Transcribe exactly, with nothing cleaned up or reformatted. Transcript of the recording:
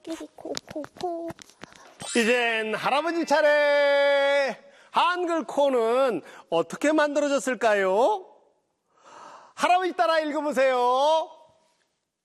코끼리 코코코. 이젠 할아버지 차례. 한글 코는 어떻게 만들어졌을까요? 할아버지 따라 읽어보세요.